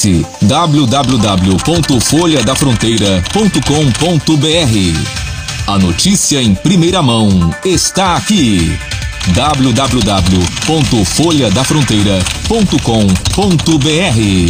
www.folhadafronteira.com.br. A notícia em primeira mão está aqui. www.folhadafronteira.com.br